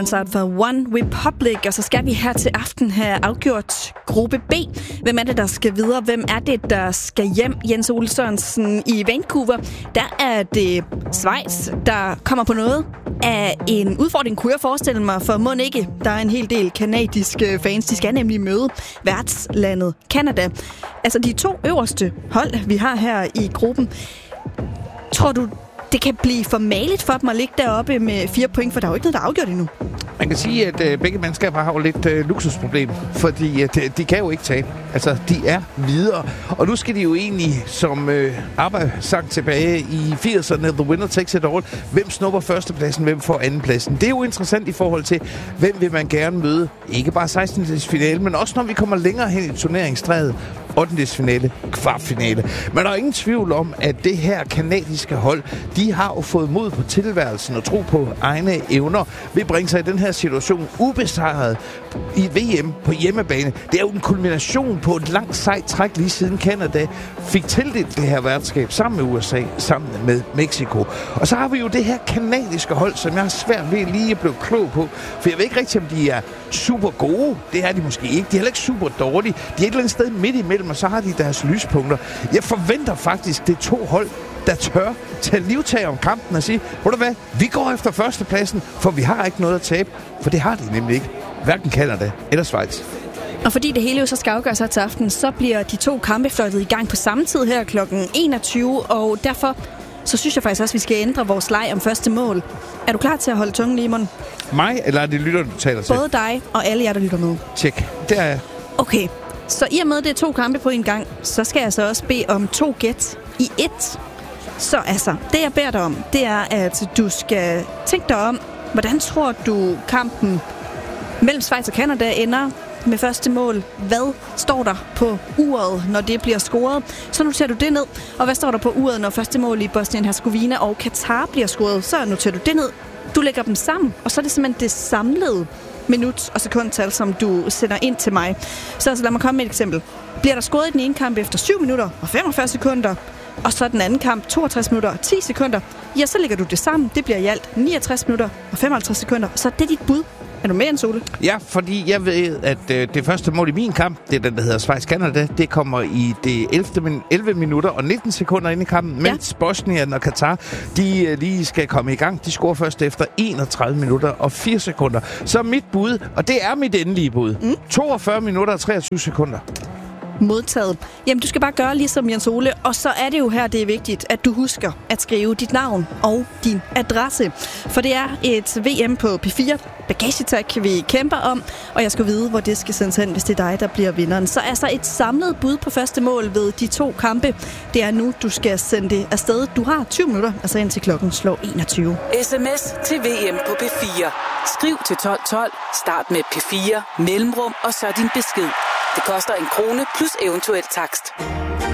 koncert for One Republic, og så skal vi her til aften have afgjort gruppe B. Hvem er det, der skal videre? Hvem er det, der skal hjem? Jens Ole Sørensen i Vancouver. Der er det Schweiz, der kommer på noget af en udfordring, kunne jeg forestille mig, for må ikke. Der er en hel del kanadiske fans. De skal nemlig møde værtslandet Canada. Altså de 2 øverste hold, vi har her i gruppen. Tror du, det kan blive for maligt for dem at ligge deroppe med 4 point, for der er jo ikke noget, der er afgjort endnu? Man kan sige, at begge mandskaber har jo lidt luksusproblem, fordi de kan jo ikke tabe. Altså, de er videre. Og nu skal de jo egentlig, som ABBA sang tilbage i 80'erne, The Winner Takes It All, hvem snupper førstepladsen, hvem får andenpladsen. Det er jo interessant i forhold til, hvem vil man gerne møde. Ikke bare 16-finale, men også når vi kommer længere hen i turneringstræet. 8-finale, kvartfinale. Men der er ingen tvivl om, at det her kanadiske hold, de har jo fået mod på tilværelsen og tro på egne evner, vil bringe sig i den her situation ubesejret i VM på hjemmebane. Det er jo en kulmination på et langt sejt træk lige siden Canada fik tildelt det her værtskab sammen med USA, sammen med Mexico. Og så har vi jo det her kanadiske hold, som jeg har svært ved lige at blive klog på, for jeg ved ikke rigtig, om de er super gode. Det er de måske ikke. De er heller ikke super dårlige. De er et eller andet sted midt imellem, og så har de deres lyspunkter. Jeg forventer faktisk, det er 2 hold, der tør tage livtag om kampen og sige, ved du hvad, vi går efter førstepladsen, for vi har ikke noget at tabe. For det har de nemlig ikke. Hverken Canada eller Schweiz. Og fordi det hele jo så skal afgøres her til aften, så bliver de 2 kampe fløjtet i gang på samme tid her kl. 21, og derfor så synes jeg faktisk også, at vi skal ændre vores leg om første mål. Er du klar til at holde tungen lige i munden? Mig, eller er det lytter, du taler til? Både dig og alle jer, der lytter med. Tjek, det er jeg. Okay, så i og med, det er 2 kampe på en gang, så skal jeg så også bede om 2 gæt i 1. Så altså, det jeg beder dig om, det er, at du skal tænke dig om, hvordan tror du kampen mellem Schweiz og Canada ender med første mål? Hvad står der på uret, når det bliver scoret? Så noterer du det ned. Og hvad står der på uret, når første mål i Bosnien-Herzegovina og Katar bliver scoret? Så noterer du det ned. Du lægger dem sammen, og så er det simpelthen det samlede minut- og sekundtal, som du sender ind til mig. Så altså, lad mig komme med et eksempel. Bliver der scoret i den ene kamp efter 7 minutter og 45 sekunder, og så den anden kamp 62 minutter og 10 sekunder, ja, så lægger du det sammen. Det bliver i alt 69 minutter og 55 sekunder. Så det er dit bud. Er du med, Jens Ole? Ja, fordi jeg ved, at det første mål i min kamp, det er den, der hedder Schweiz-Canada, det kommer i det 11 minutter og 19 sekunder ind i kampen, mens Bosnien og Katar, de lige skal komme i gang. De scorer først efter 31 minutter og 4 sekunder. Så mit bud, og det er mit endelige bud, 42 minutter og 23 sekunder. Modtaget. Jamen, du skal bare gøre ligesom Jens Ole, og så er det jo her, det er vigtigt, at du husker at skrive dit navn og din adresse. For det er et VM på P4 bagagetag, vi kæmper om, og jeg skal vide, hvor det skal sendes hen, hvis det er dig, der bliver vinderen. Så altså et samlet bud på første mål ved de 2 kampe. Det er nu, du skal sende det afsted. Du har 20 minutter, altså indtil klokken slår 21. SMS til VM på P4. Skriv til 1212, start med P4, mellemrum og så din besked. Det koster 1 krone plus eventuel takst.